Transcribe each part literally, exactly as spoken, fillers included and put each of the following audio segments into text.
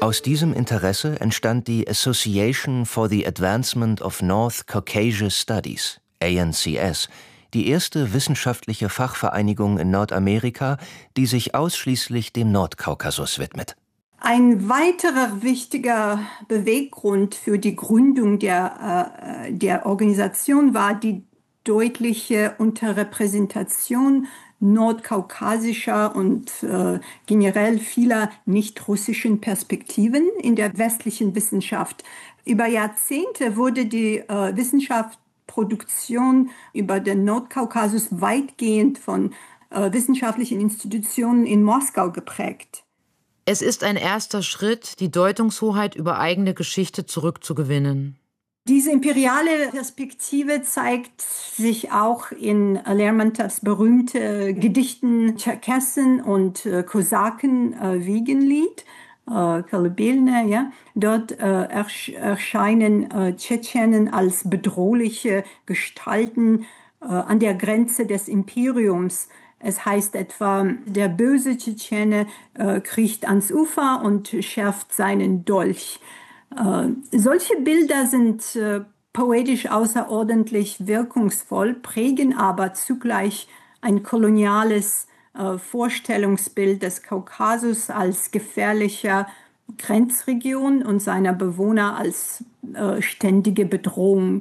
Aus diesem Interesse entstand die Association for the Advancement of North Caucasus Studies, A N C S, die erste wissenschaftliche Fachvereinigung in Nordamerika, die sich ausschließlich dem Nordkaukasus widmet. Ein weiterer wichtiger Beweggrund für die Gründung der, äh, der Organisation war die deutliche Unterrepräsentation nordkaukasischer und äh, generell vieler nicht-russischen Perspektiven in der westlichen Wissenschaft. Über Jahrzehnte wurde die äh, Wissenschaftsproduktion über den Nordkaukasus weitgehend von äh, wissenschaftlichen Institutionen in Moskau geprägt. Es ist ein erster Schritt, die Deutungshoheit über eigene Geschichte zurückzugewinnen. Diese imperiale Perspektive zeigt sich auch in Lermontows berühmte Gedichten Tscherkessen und äh, Kosaken äh, Wiegenlied, äh, Kolybelne, ja. Dort äh, ersch erscheinen äh, Tschetschenen als bedrohliche Gestalten äh, an der Grenze des Imperiums. Es heißt etwa, der böse Tschetschene äh, kriecht ans Ufer und schärft seinen Dolch. Äh, solche Bilder sind äh, poetisch außerordentlich wirkungsvoll, prägen aber zugleich ein koloniales äh, Vorstellungsbild des Kaukasus als gefährlicher Grenzregion und seiner Bewohner als äh, ständige Bedrohung.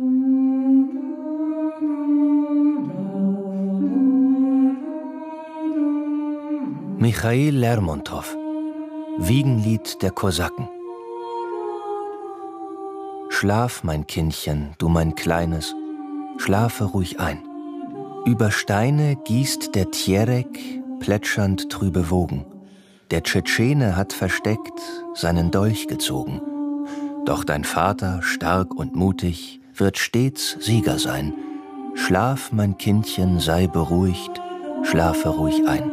Michail Lermontow, Wiegenlied der Kosaken. Schlaf, mein Kindchen, du mein Kleines, schlafe ruhig ein. Über Steine gießt der Tjerek plätschernd trübe Wogen. Der Tschetschene hat versteckt seinen Dolch gezogen. Doch dein Vater, stark und mutig, wird stets Sieger sein. Schlaf, mein Kindchen, sei beruhigt, schlafe ruhig ein.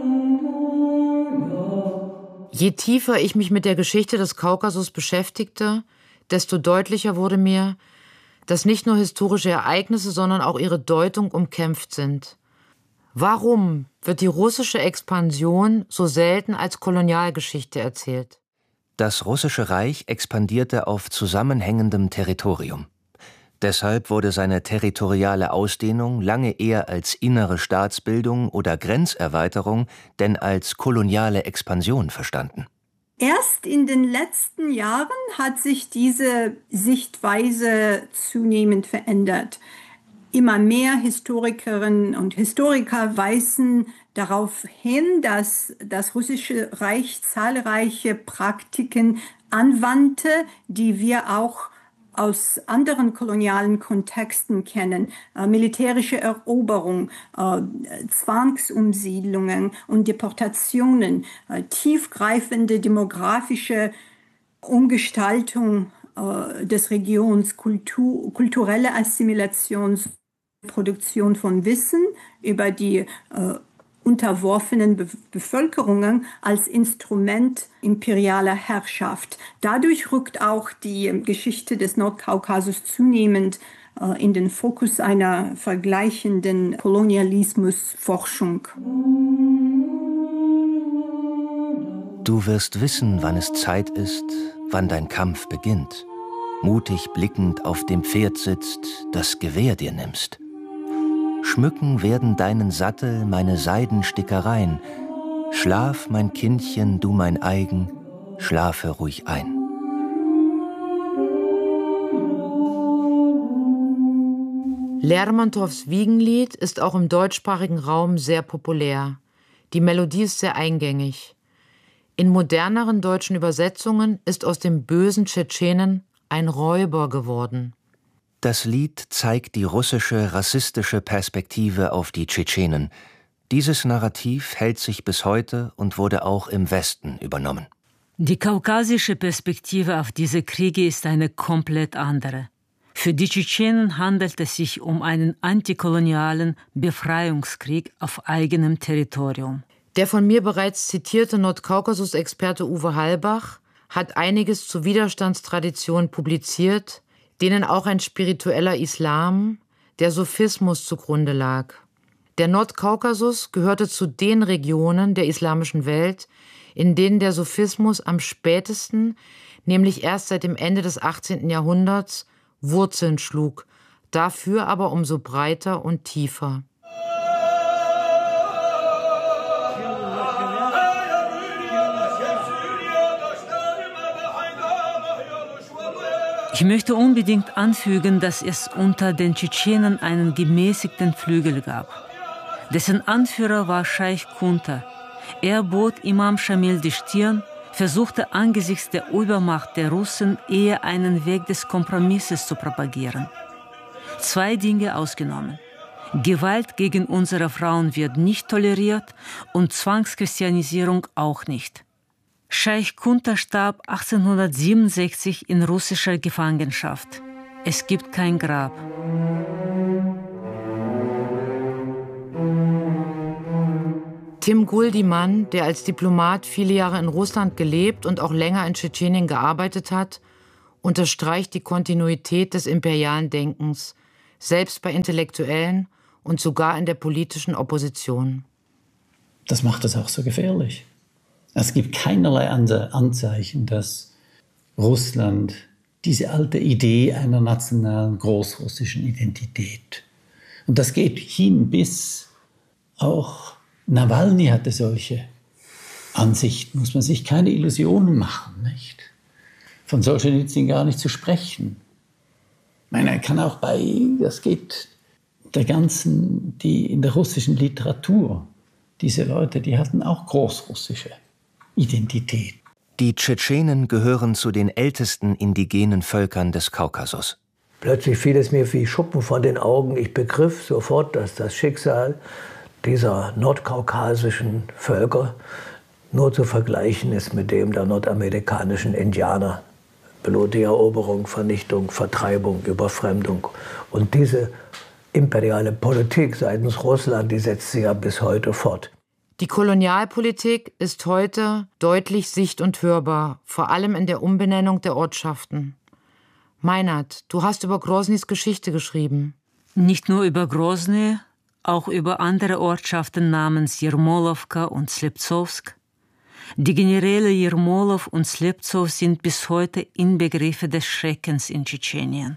Je tiefer ich mich mit der Geschichte des Kaukasus beschäftigte, desto deutlicher wurde mir, dass nicht nur historische Ereignisse, sondern auch ihre Deutung umkämpft sind. Warum wird die russische Expansion so selten als Kolonialgeschichte erzählt? Das Russische Reich expandierte auf zusammenhängendem Territorium. Deshalb wurde seine territoriale Ausdehnung lange eher als innere Staatsbildung oder Grenzerweiterung denn als koloniale Expansion verstanden. Erst in den letzten Jahren hat sich diese Sichtweise zunehmend verändert. Immer mehr Historikerinnen und Historiker weisen darauf hin, dass das Russische Reich zahlreiche Praktiken anwandte, die wir auch aus anderen kolonialen Kontexten kennen. Äh, militärische Eroberung, äh, Zwangsumsiedlungen und Deportationen, äh, tiefgreifende demografische Umgestaltung äh, des Regions, Kultur, kulturelle Assimilation, Produktion von Wissen über die äh, unterworfenen Be Bevölkerungen als Instrument imperialer Herrschaft. Dadurch rückt auch die Geschichte des Nordkaukasus zunehmend äh, in den Fokus einer vergleichenden Kolonialismusforschung. Du wirst wissen, wann es Zeit ist, wann dein Kampf beginnt. Mutig blickend auf dem Pferd sitzt, das Gewehr dir nimmst. Schmücken werden deinen Sattel meine Seidenstickereien. Schlaf, mein Kindchen, du mein eigen, schlafe ruhig ein. Lermontows Wiegenlied ist auch im deutschsprachigen Raum sehr populär. Die Melodie ist sehr eingängig. In moderneren deutschen Übersetzungen ist aus dem bösen Tschetschenen ein Räuber geworden. Das Lied zeigt die russische, rassistische Perspektive auf die Tschetschenen. Dieses Narrativ hält sich bis heute und wurde auch im Westen übernommen. Die kaukasische Perspektive auf diese Kriege ist eine komplett andere. Für die Tschetschenen handelt es sich um einen antikolonialen Befreiungskrieg auf eigenem Territorium. Der von mir bereits zitierte Nordkaukasus-Experte Uwe Hallbach hat einiges zu Widerstandstraditionen publiziert, denen auch ein spiritueller Islam, der Sufismus, zugrunde lag. Der Nordkaukasus gehörte zu den Regionen der islamischen Welt, in denen der Sufismus am spätesten, nämlich erst seit dem Ende des achtzehnten Jahrhunderts, Wurzeln schlug, dafür aber umso breiter und tiefer. Ich möchte unbedingt anfügen, dass es unter den Tschetschenen einen gemäßigten Flügel gab. Dessen Anführer war Scheich Kunta. Er bot Imam Schamil die Stirn, versuchte angesichts der Übermacht der Russen eher einen Weg des Kompromisses zu propagieren. Zwei Dinge ausgenommen. Gewalt gegen unsere Frauen wird nicht toleriert und Zwangschristianisierung auch nicht. Scheich Kunta starb achtzehnhundertsiebenundsechzig in russischer Gefangenschaft. Es gibt kein Grab. Tim Guldiman, der als Diplomat viele Jahre in Russland gelebt und auch länger in Tschetschenien gearbeitet hat, unterstreicht die Kontinuität des imperialen Denkens, selbst bei Intellektuellen und sogar in der politischen Opposition. Das macht es auch so gefährlich. Es gibt keinerlei Anzeichen, dass Russland diese alte Idee einer nationalen großrussischen Identität, und das geht hin bis auch Nawalny hatte solche Ansichten, muss man sich keine Illusionen machen, nicht? Von Solschenizyn gar nicht zu sprechen. Ich meine, er kann auch bei, das geht der ganzen, die in der russischen Literatur, diese Leute, die hatten auch großrussische Identität. Die Tschetschenen gehören zu den ältesten indigenen Völkern des Kaukasus. Plötzlich fiel es mir wie Schuppen von den Augen. Ich begriff sofort, dass das Schicksal dieser nordkaukasischen Völker nur zu vergleichen ist mit dem der nordamerikanischen Indianer. Blutige Eroberung, Vernichtung, Vertreibung, Überfremdung. Und diese imperiale Politik seitens Russland, die setzt sich ja bis heute fort. Die Kolonialpolitik ist heute deutlich sicht- und hörbar, vor allem in der Umbenennung der Ortschaften. Meinert, du hast über Grosnys Geschichte geschrieben. Nicht nur über Grosny, auch über andere Ortschaften namens Jermolowka und Slepzowsk. Die Generäle Jermolow und Slepzow sind bis heute Inbegriffe des Schreckens in Tschetschenien.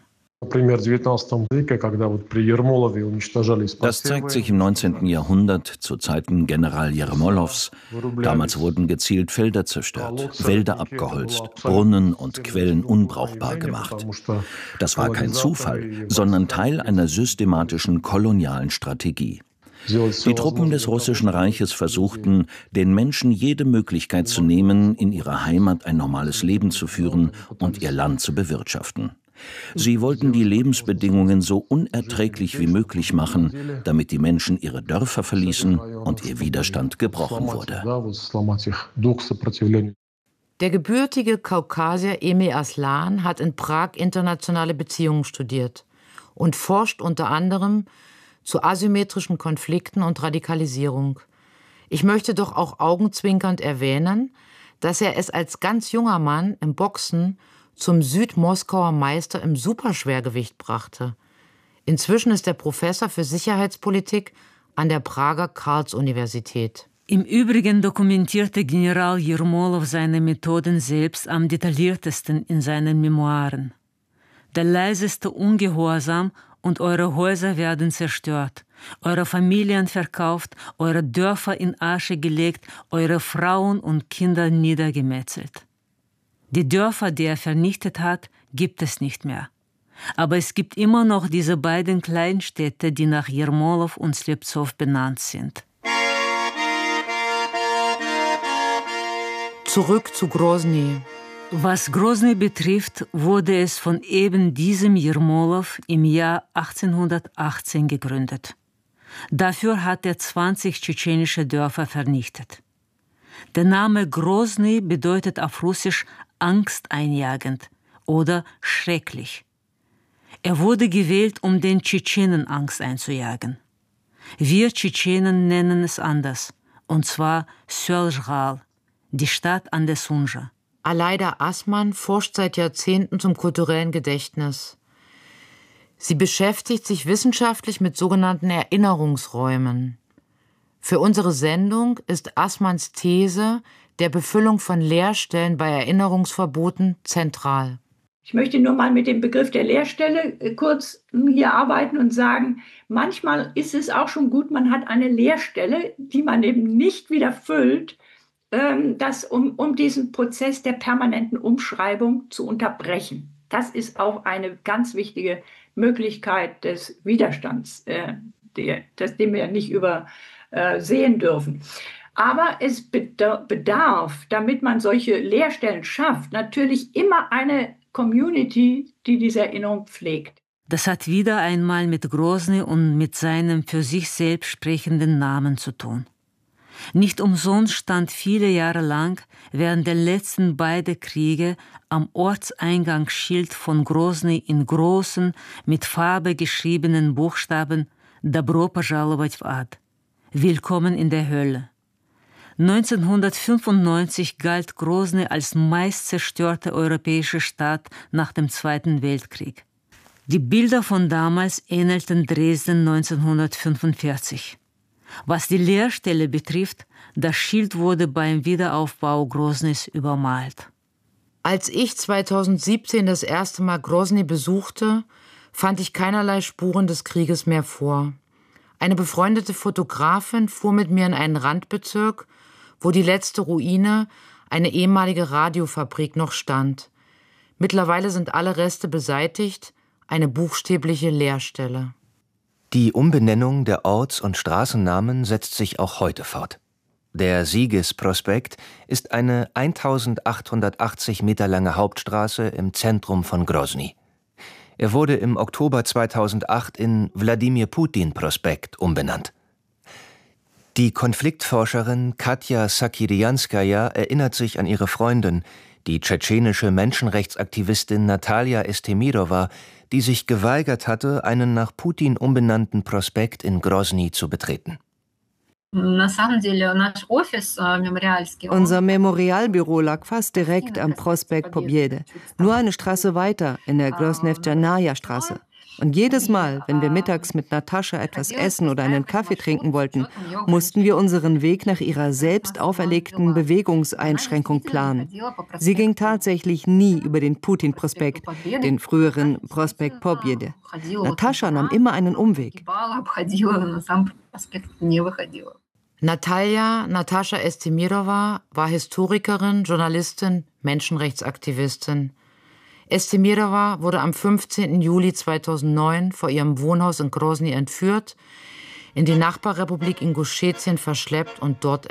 Das zeigt sich im neunzehnten Jahrhundert zu Zeiten General Jermolows. Damals wurden gezielt Felder zerstört, Wälder abgeholzt, Brunnen und Quellen unbrauchbar gemacht. Das war kein Zufall, sondern Teil einer systematischen kolonialen Strategie. Die Truppen des Russischen Reiches versuchten, den Menschen jede Möglichkeit zu nehmen, in ihrer Heimat ein normales Leben zu führen und ihr Land zu bewirtschaften. Sie wollten die Lebensbedingungen so unerträglich wie möglich machen, damit die Menschen ihre Dörfer verließen und ihr Widerstand gebrochen wurde. Der gebürtige Kaukasier Emil Aslan hat in Prag internationale Beziehungen studiert und forscht unter anderem zu asymmetrischen Konflikten und Radikalisierung. Ich möchte doch auch augenzwinkernd erwähnen, dass er es als ganz junger Mann im Boxen zum Südmoskauer Meister im Superschwergewicht brachte. Inzwischen ist er Professor für Sicherheitspolitik an der Prager Karls-Universität. Im Übrigen dokumentierte General Jermolow seine Methoden selbst am detailliertesten in seinen Memoiren. Der leiseste Ungehorsam und eure Häuser werden zerstört, eure Familien verkauft, eure Dörfer in Asche gelegt, eure Frauen und Kinder niedergemetzelt. Die Dörfer, die er vernichtet hat, gibt es nicht mehr. Aber es gibt immer noch diese beiden Kleinstädte, die nach Jermolow und Slepzow benannt sind. Zurück zu Grosny. Was Grosny betrifft, wurde es von eben diesem Jermolow im Jahr achtzehnhundertachtzehn gegründet. Dafür hat er zwanzig tschetschenische Dörfer vernichtet. Der Name Grosny bedeutet auf Russisch angsteinjagend oder schrecklich. Er wurde gewählt, um den Tschetschenen Angst einzujagen. Wir Tschetschenen nennen es anders, und zwar Sölzhal, die Stadt an der Sunja. Aleida Assmann forscht seit Jahrzehnten zum kulturellen Gedächtnis. Sie beschäftigt sich wissenschaftlich mit sogenannten Erinnerungsräumen. Für unsere Sendung ist Assmanns These der Befüllung von Leerstellen bei Erinnerungsverboten zentral. Ich möchte nur mal mit dem Begriff der Leerstelle kurz hier arbeiten und sagen, manchmal ist es auch schon gut, man hat eine Leerstelle, die man eben nicht wieder füllt, ähm, das, um, um diesen Prozess der permanenten Umschreibung zu unterbrechen. Das ist auch eine ganz wichtige Möglichkeit des Widerstands, äh, der, das, den wir nicht übersehen dürfen. Aber es bedarf, damit man solche Leerstellen schafft, natürlich immer eine Community, die diese Erinnerung pflegt. Das hat wieder einmal mit Grozny und mit seinem für sich selbst sprechenden Namen zu tun. Nicht umsonst stand viele Jahre lang während der letzten beiden Kriege am Ortseingangsschild von Grozny in großen, mit Farbe geschriebenen Buchstaben Добро пожаловать в ад. Willkommen in der Hölle. neunzehnhundertfünfundneunzig galt Grozny als meistzerstörte europäische Stadt nach dem Zweiten Weltkrieg. Die Bilder von damals ähnelten Dresden neunzehnhundertfünfundvierzig. Was die Leerstelle betrifft, das Schild wurde beim Wiederaufbau Groznys übermalt. Als ich zweitausendsiebzehn das erste Mal Grozny besuchte, fand ich keinerlei Spuren des Krieges mehr vor. Eine befreundete Fotografin fuhr mit mir in einen Randbezirk, wo die letzte Ruine, eine ehemalige Radiofabrik, noch stand. Mittlerweile sind alle Reste beseitigt, eine buchstäbliche Leerstelle. Die Umbenennung der Orts- und Straßennamen setzt sich auch heute fort. Der Siegesprospekt ist eine eintausendachthundertachtzig Meter lange Hauptstraße im Zentrum von Grozny. Er wurde im Oktober zweitausendacht in Wladimir-Putin-Prospekt umbenannt. Die Konfliktforscherin Katja Sakirianskaja erinnert sich an ihre Freundin, die tschetschenische Menschenrechtsaktivistin Natalja Estemirova, die sich geweigert hatte, einen nach Putin umbenannten Prospekt in Grozny zu betreten. Unser Memorialbüro lag fast direkt am Prospekt Pobjede, nur eine Straße weiter in der Grosnevtschanaja-Straße. Und jedes Mal, wenn wir mittags mit Natascha etwas essen oder einen Kaffee trinken wollten, mussten wir unseren Weg nach ihrer selbst auferlegten Bewegungseinschränkung planen. Sie ging tatsächlich nie über den Putin-Prospekt, den früheren Prospekt Pobjede. Natascha nahm immer einen Umweg. Natalja Natascha Estemirova war Historikerin, Journalistin, Menschenrechtsaktivistin. Estemirova wurde am fünfzehnten Juli zweitausendneun vor ihrem Wohnhaus in Grozny entführt, in die Nachbarrepublik Ingushetien verschleppt und dort